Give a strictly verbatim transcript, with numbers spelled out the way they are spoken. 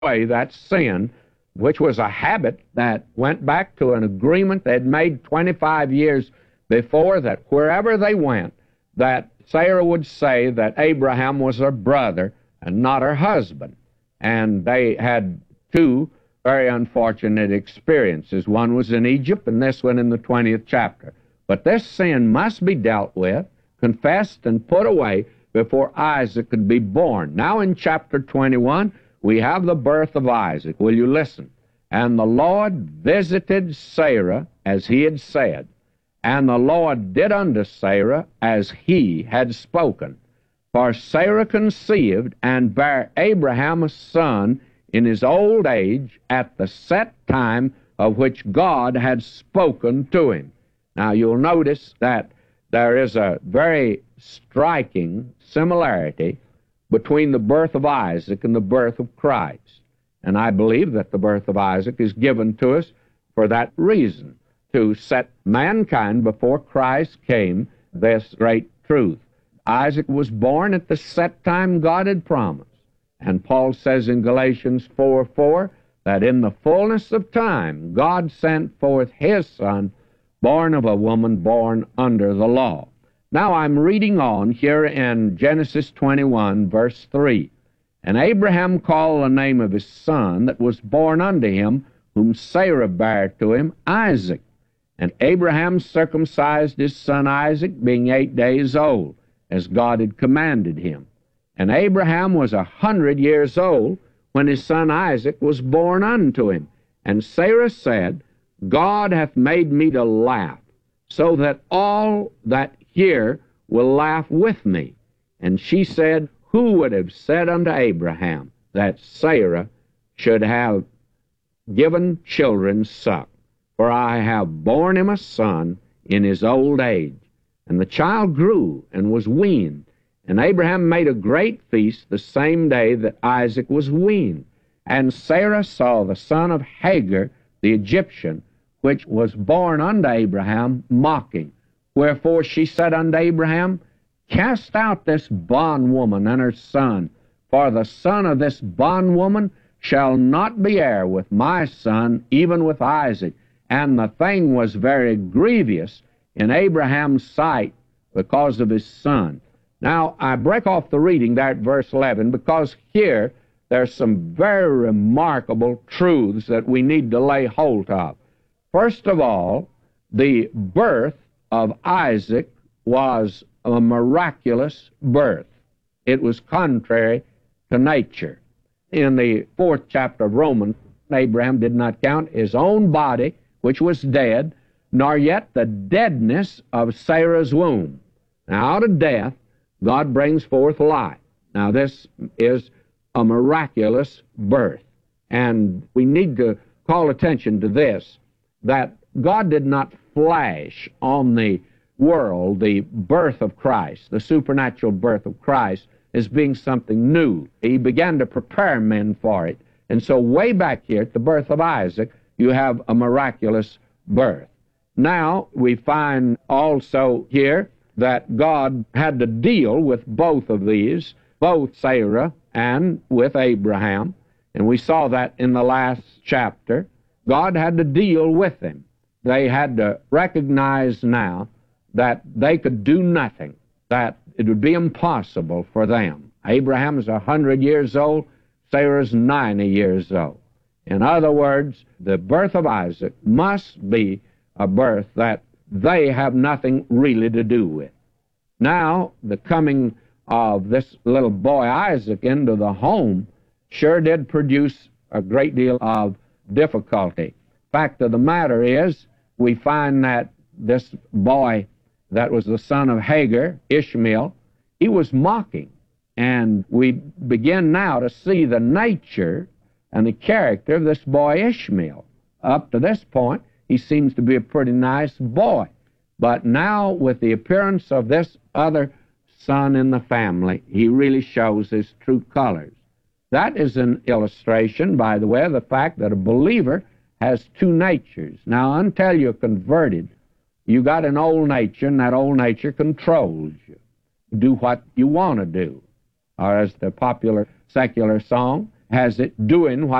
away that sin, which was a habit that went back to an agreement they'd made twenty-five years before, that wherever they went, that Sarah would say that Abraham was her brother and not her husband. And they had two very unfortunate experiences. One was in Egypt, and this one in the twentieth chapter. But this sin must be dealt with, confessed, and put away before Isaac could be born. Now in chapter twenty-one, we have the birth of Isaac. Will you listen? And the Lord visited Sarah as he had said, and the Lord did unto Sarah as he had spoken. For Sarah conceived and bare Abraham a son in his old age at the set time of which God had spoken to him. Now you'll notice that there is a very striking similarity between the birth of Isaac and the birth of Christ. And I believe that the birth of Isaac is given to us for that reason, to set mankind before Christ came this great truth. Isaac was born at the set time God had promised. And Paul says in Galatians four four that in the fullness of time God sent forth his son, born of a woman born under the law. Now I'm reading on here in Genesis twenty-one, verse three. And Abraham called the name of his son that was born unto him, whom Sarah bare to him, Isaac. And Abraham circumcised his son Isaac, being eight days old, as God had commanded him. And Abraham was a hundred years old when his son Isaac was born unto him. And Sarah said, God hath made me to laugh, so that all that hear will laugh with me. And she said, who would have said unto Abraham that Sarah should have given children suck? For I have borne him a son in his old age. And the child grew and was weaned. And Abraham made a great feast the same day that Isaac was weaned. And Sarah saw the son of Hagar, the Egyptian, which was born unto Abraham, mocking. Wherefore she said unto Abraham, cast out this bondwoman and her son, for the son of this bondwoman shall not be heir with my son, even with Isaac. And the thing was very grievous in Abraham's sight because of his son. Now, I break off the reading there at verse eleven, because here there's some very remarkable truths that we need to lay hold of. First of all, the birth of Isaac was a miraculous birth. It was contrary to nature. In the fourth chapter of Romans, Abraham did not count his own body, which was dead, nor yet the deadness of Sarah's womb. Now, out of death, God brings forth life. Now, this is a miraculous birth. And we need to call attention to this, that God did not flash on the world the birth of Christ, the supernatural birth of Christ, as being something new. He began to prepare men for it. And so way back here at the birth of Isaac, you have a miraculous birth. Now, we find also here that God had to deal with both of these, both Sarah and with Abraham. And we saw that in the last chapter. God had to deal with them. They had to recognize now that they could do nothing, that it would be impossible for them. Abraham is a hundred years old, Sarah's ninety years old. In other words, the birth of Isaac must be a birth that they have nothing really to do with. Now, the coming of this little boy Isaac into the home sure did produce a great deal of difficulty. Fact of the matter is, we find that this boy that was the son of Hagar, Ishmael, he was mocking. And we begin now to see the nature and the character of this boy Ishmael. Up to this point, he seems to be a pretty nice boy. But now, with the appearance of this other son in the family, he really shows his true colors. That is an illustration, by the way, of the fact that a believer has two natures. Now, until you're converted, you got an old nature, and that old nature controls you. Do what you want to do. Or as the popular secular song, has it doing what